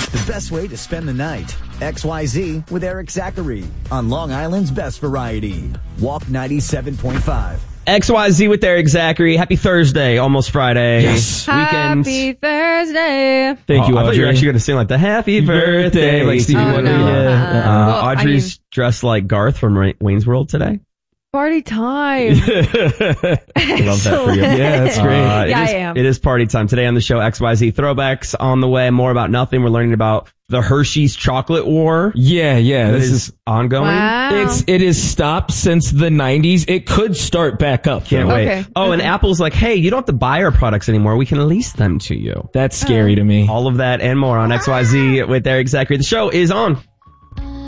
The best way to spend the night. XYZ with Eric Zachary on Long Island's Best Variety. Walk 97.5. XYZ with Eric Zachary. Happy Thursday, almost Friday. Yes. Weekend. Happy Thursday. Thank you, I thought you were Audrey. actually going to sing like the Happy Birthday, like Stevie Oh, Wonder. no. Yeah. Well, Audrey's dressed like Garth from Wayne's World today. Party time. I love that for you. Yeah, that's great. Yeah, I am. It is party time. Today on the show, XYZ Throwbacks on the way. More about nothing. We're learning about the Hershey's chocolate war. Yeah. This This is ongoing. Wow. it is stopped since the 90s. It could start back up. Can't though. wait. Okay. Oh, and Apple's like, hey, you don't have to buy our products anymore. We can lease them to you. That's scary to me. All of that and more on XYZ with Eric Zachary. The show is on.